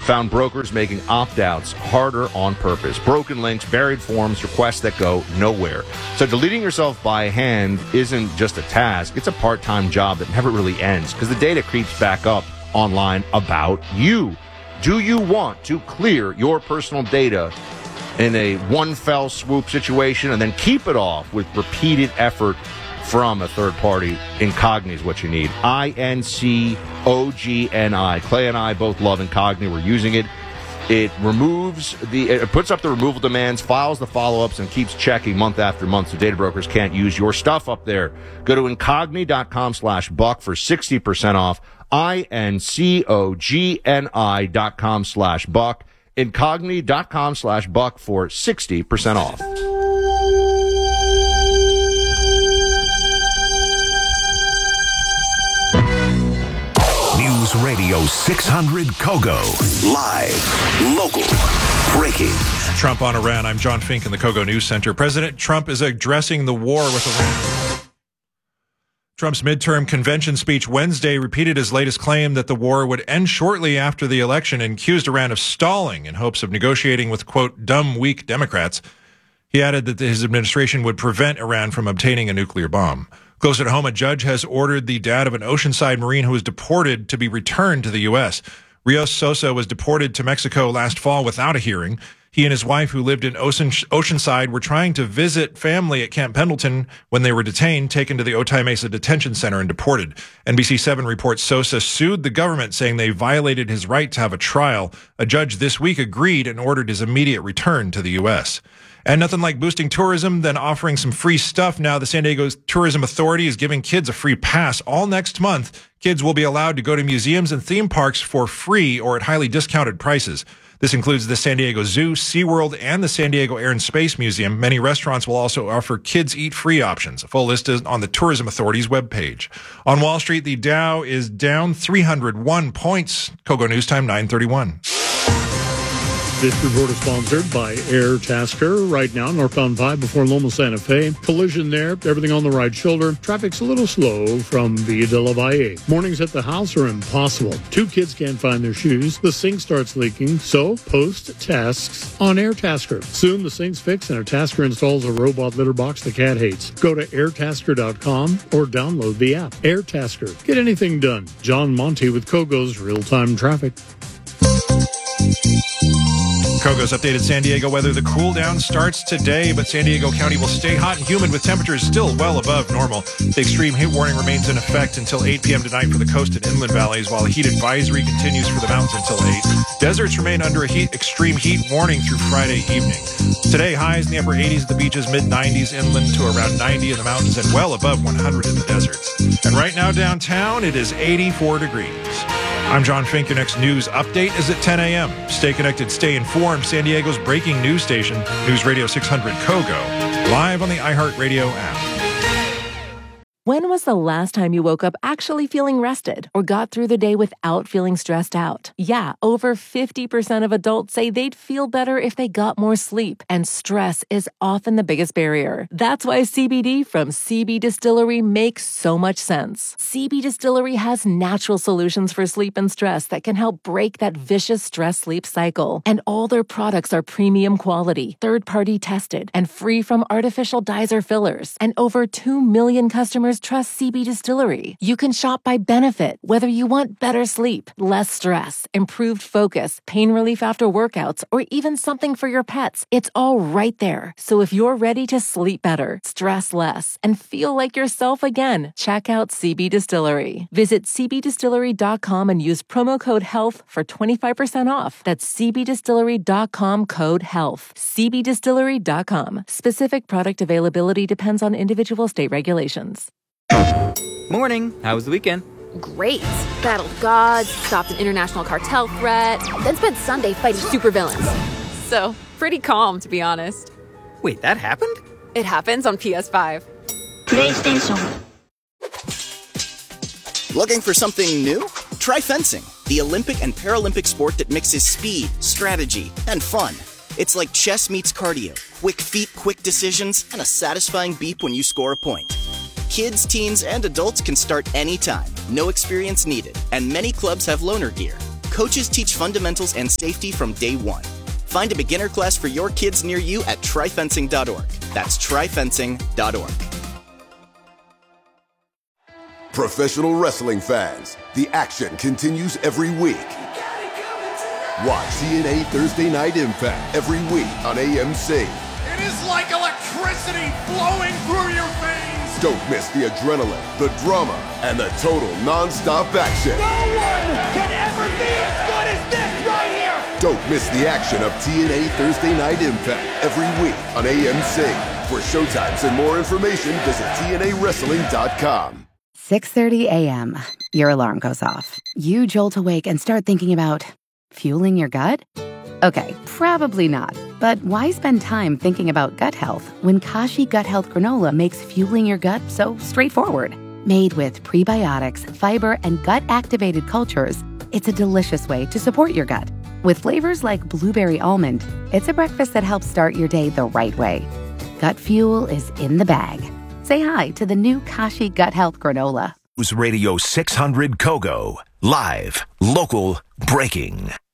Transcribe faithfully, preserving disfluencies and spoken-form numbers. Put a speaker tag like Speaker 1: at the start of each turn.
Speaker 1: found brokers making opt-outs harder on purpose. Broken links, buried forms, requests that go nowhere. So deleting yourself by hand isn't just a task. It's a part-time job that never really ends because the data creeps back up online about you. Do you want to clear your personal data in a one fell swoop situation and then keep it off with repeated effort from a third party? Incogni is what you need. I N C O G N I. Clay and I both love Incogni. We're using it. It removes the, it puts up the removal demands, files the follow-ups, and keeps checking month after month so data brokers can't use your stuff up there. Go to Incogni.com slash buck for sixty percent off. I-N-C-O-G-N-I dot com slash buck. Incogni.com slash buck for sixty percent off.
Speaker 2: News Radio six hundred Kogo. Live, local, breaking.
Speaker 3: Trump on Iran. I'm John Fink in the Kogo News Center. President Trump is addressing the war with Iran. Trump's midterm convention speech Wednesday repeated his latest claim that the war would end shortly after the election and accused Iran of stalling in hopes of negotiating with, quote, dumb, weak Democrats. He added that his administration would prevent Iran from obtaining a nuclear bomb. Close at home, a judge has ordered the dad of an Oceanside Marine who was deported to be returned to the U S. Rios Sosa was deported to Mexico last fall without a hearing. He and his wife, who lived in Oceanside, were trying to visit family at Camp Pendleton when they were detained, taken to the Otay Mesa Detention Center and deported. N B C seven reports Sosa sued the government, saying they violated his right to have a trial. A judge this week agreed and ordered his immediate return to the U S. And nothing like boosting tourism than offering some free stuff. Now the San Diego Tourism Authority is giving kids a free pass. All next month, kids will be allowed to go to museums and theme parks for free or at highly discounted prices. This includes the San Diego Zoo, SeaWorld, and the San Diego Air and Space Museum. Many restaurants will also offer kids eat free options. A full list is on the Tourism Authority's webpage. On Wall Street, the Dow is down three hundred one points. Kogo News Time, nine thirty-one.
Speaker 4: This report is sponsored by Air Tasker. Right now, northbound five before Loma Santa Fe. Collision there, everything on the right shoulder. Traffic's a little slow from Villa de la Valle. Mornings at the house are impossible. Two kids can't find their shoes. The sink starts leaking, so post tasks on Air Tasker. Soon the sink's fixed and Air Tasker installs a robot litter box the cat hates. Go to air tasker dot com or download the app. Air Tasker. Get anything done. John Monty with Kogo's real-time traffic.
Speaker 3: Kogo's updated San Diego weather. The cool down starts today, but San Diego County will stay hot and humid with temperatures still well above normal. The extreme heat warning remains in effect until eight p.m. tonight for the coast and inland valleys, while a heat advisory continues for the mountains until eight. Deserts remain under a heat extreme heat warning through Friday evening. Today, highs in the upper eighties at the beaches, mid nineties inland to around ninety in the mountains, and well above one hundred in the deserts. And right now downtown, it is eighty-four degrees. I'm John Fink. Your next news update is at ten a.m. Stay connected, stay informed. San Diego's breaking news station, News Radio six hundred Kogo, live on the iHeartRadio app.
Speaker 5: When was the last time you woke up actually feeling rested or got through the day without feeling stressed out? Yeah, over fifty percent of adults say they'd feel better if they got more sleep, and stress is often the biggest barrier. That's why C B D from C B Distillery makes so much sense. C B Distillery has natural solutions for sleep and stress that can help break that vicious stress-sleep cycle. And all their products are premium quality, third-party tested, and free from artificial dyes or fillers. And over two million customers trust C B Distillery. You can shop by benefit, whether you want better sleep, less stress, improved focus, pain relief after workouts, or even something for your pets. It's all right there. So if you're ready to sleep better, stress less, and feel like yourself again, check out C B Distillery. Visit c b distillery dot com and use promo code HEALTH for twenty-five percent off. That's c b distillery dot com code HEALTH. c b distillery dot com. Specific product availability depends on individual state regulations.
Speaker 6: Morning. How was the weekend?
Speaker 7: Great. Battled gods, stopped an international cartel threat, then spent Sunday fighting supervillains. So, pretty calm, to be honest.
Speaker 6: Wait, that happened?
Speaker 7: It happens on P S five.
Speaker 8: PlayStation.
Speaker 9: Looking for something new? Try fencing, the Olympic and Paralympic sport that mixes speed, strategy, and fun. It's like chess meets cardio. Quick feet, quick decisions, and a satisfying beep when you score a point. Kids, teens, and adults can start anytime. No experience needed. And many clubs have loaner gear. coaches teach fundamentals and safety from day one. Find a beginner class for your kids near you at tri fencing dot org. That's tri fencing dot org.
Speaker 8: Professional wrestling fans, the action continues every week. Watch T N A Thursday Night Impact every week on A M C.
Speaker 10: It is like electricity flowing through your veins.
Speaker 8: Don't miss the adrenaline, the drama, and the total non-stop action.
Speaker 10: No one can ever be as good as this right here.
Speaker 8: Don't miss the action of T N A Thursday Night Impact every week on A M C. For showtimes and more information, visit T N A wrestling dot com.
Speaker 11: six thirty a.m. Your alarm goes off. You jolt awake and start thinking about fueling your gut? Okay, probably not. But why spend time thinking about gut health when Kashi Gut Health Granola makes fueling your gut so straightforward? Made with prebiotics, fiber, and gut-activated cultures, it's a delicious way to support your gut. With flavors like blueberry almond, it's a breakfast that helps start your day the right way. Gut fuel is in the bag. Say hi to the new Kashi Gut Health Granola.
Speaker 2: News Radio six hundred Kogo. Live, local, breaking.